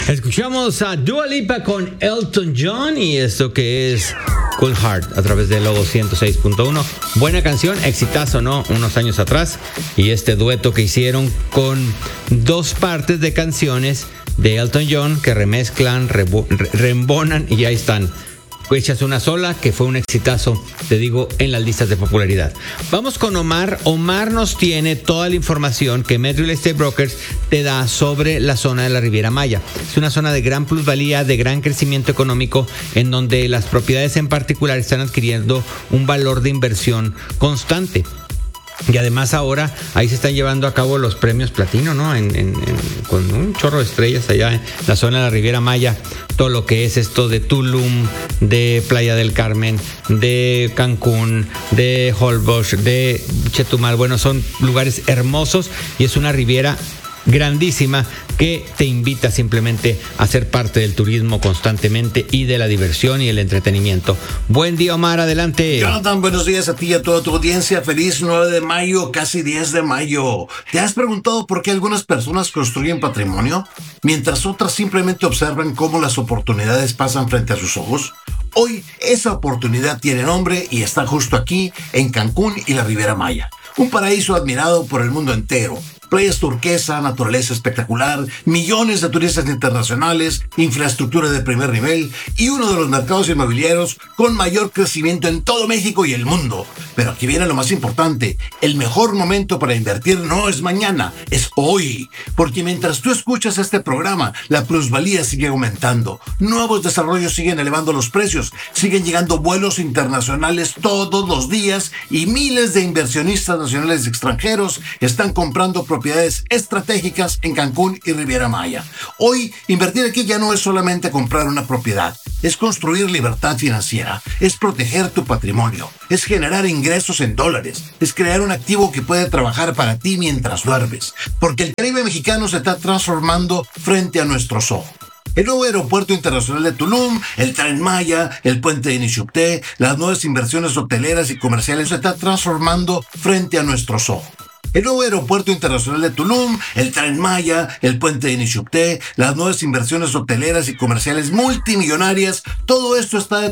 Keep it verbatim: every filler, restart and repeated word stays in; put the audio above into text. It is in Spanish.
Escuchamos a Dua Lipa con Elton John y esto que es Cool Heart a través de Lobo ciento seis punto uno. Buena canción, exitazo, ¿no? Unos años atrás. Y este dueto que hicieron con dos partes de canciones de Elton John que remezclan, rebo- re- reembonan y ahí están. Hechas una sola, que fue un exitazo, te digo, en las listas de popularidad. Vamos con Omar. Omar nos tiene toda la información que Met Real Estate Brokers te da sobre la zona de la Riviera Maya. Es una zona de gran plusvalía, de gran crecimiento económico, en donde las propiedades en particular están adquiriendo un valor de inversión constante. Y además ahora ahí se están llevando a cabo los premios platino, ¿no? En, en, en, con un chorro de estrellas allá en la zona de la Riviera Maya. Todo lo que es esto de Tulum, de Playa del Carmen, de Cancún, de Holbox, de Chetumal. Bueno, son lugares hermosos y es una riviera grandísima que te invita simplemente a ser parte del turismo constantemente y de la diversión y el entretenimiento. Buen día, Omar, adelante. Jonathan, buenos días a ti y a toda tu audiencia. Feliz nueve de mayo, casi diez de mayo. ¿Te has preguntado por qué algunas personas construyen patrimonio, mientras otras simplemente observan cómo las oportunidades pasan frente a sus ojos? Hoy esa oportunidad tiene nombre y está justo aquí, en Cancún y la Riviera Maya. Un paraíso admirado por el mundo entero. Playas turquesa, naturaleza espectacular, millones de turistas internacionales, infraestructura de primer nivel y uno de los mercados inmobiliarios con mayor crecimiento en todo México y el mundo. Pero aquí viene lo más importante, el mejor momento para invertir no es mañana, es hoy. Porque mientras tú escuchas este programa, la plusvalía sigue aumentando, nuevos desarrollos siguen elevando los precios, siguen llegando vuelos internacionales todos los días y miles de inversionistas nacionales y extranjeros están comprando propiedades propiedades estratégicas en Cancún y Riviera Maya. Hoy, invertir aquí ya no es solamente comprar una propiedad, es construir libertad financiera, es proteger tu patrimonio, es generar ingresos en dólares, es crear un activo que puede trabajar para ti mientras duermes, porque el Caribe mexicano se está transformando frente a nuestros ojos. El nuevo aeropuerto internacional de Tulum, el Tren Maya, el puente de Nixucté, las nuevas inversiones hoteleras y comerciales se están transformando frente a nuestros ojos. El nuevo aeropuerto internacional de Tulum, el Tren Maya, el puente de Nixucté, las nuevas inversiones hoteleras y comerciales multimillonarias, todo esto está